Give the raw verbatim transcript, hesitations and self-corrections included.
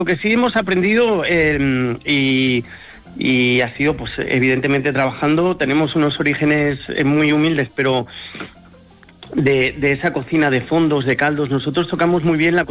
Lo que sí hemos aprendido eh, y, y ha sido, pues evidentemente trabajando, tenemos unos orígenes eh, muy humildes, pero de, de esa cocina de fondos, de caldos, nosotros tocamos muy bien la